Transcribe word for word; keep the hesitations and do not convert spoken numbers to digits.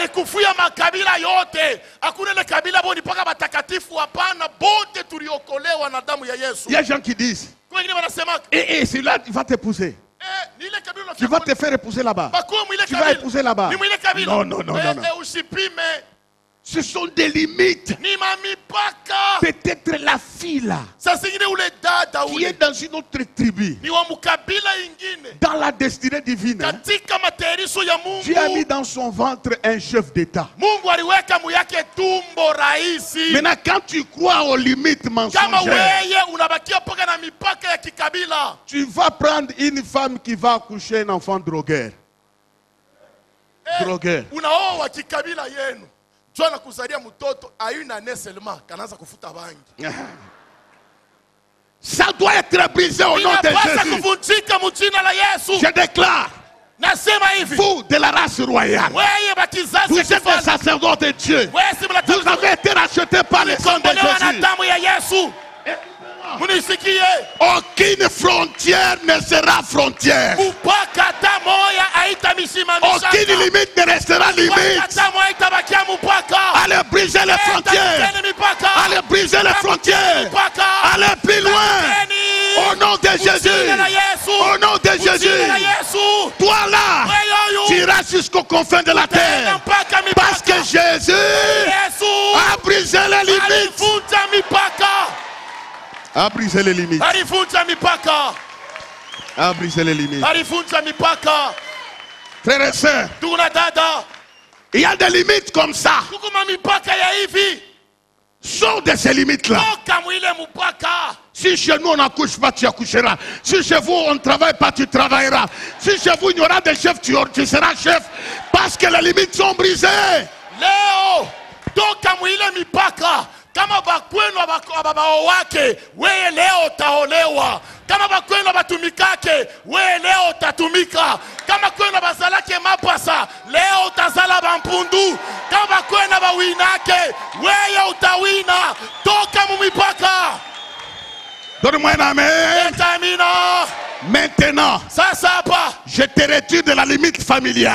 Kufia makabila yote. Hakuna ile kabila boni paka batakatifu hapana, bote tuliokolewa na damu ya Yesu. Il y a des gens qui disent, et, et celui-là il va t'épouser. Tu vas te faire épouser là-bas. Tu vas épouser là-bas. Non, non, non, non, non. Ce sont des limites. Peut-être la fille là, qui est dans une autre tribu, dans la destinée divine, hein, Dieu a mis dans son ventre un chef d'État. Maintenant, quand tu crois aux limites mensongères, tu vas prendre une femme qui va accoucher un enfant drogueur. Drogueur. Ça doit être brisé au nom de Jésus. Je déclare, vous de la race royale, vous êtes des sacerdotes de Dieu. Vous avez été rachetés par le sang de Jésus. Aucune frontière ne sera frontière. Aucune limite ne restera limite. Allez briser les frontières. Allez briser les frontières. Allez plus loin. Au nom de Jésus. Au nom de Jésus. Toi là, tu iras jusqu'aux confins de la terre. Parce que Jésus a brisé les limites. A brisé les limites. A brisé les limites. Frères et sœurs, il y a des limites comme ça. Sors de ces limites-là. Si chez nous on n'accouche pas, tu accoucheras. Si chez vous on ne travaille pas, tu travailleras. Si chez vous il y aura des chefs, tu, tu seras chef. Parce que les limites sont brisées. Léo, toka mwile mipaka. Kama bakwenu ababaowake, wewe leo utaolewa. Kama bakwenu abatumikake, wewe leo utatumika. Kama kwenu abazalake mapasa, leo utazala bampundu. Kama bakwenu abawinake, wewe utawina. Toka mumipaka. Donne-moi un amen. Maintenant, Sasa hapa, je te retire de la limite familiale.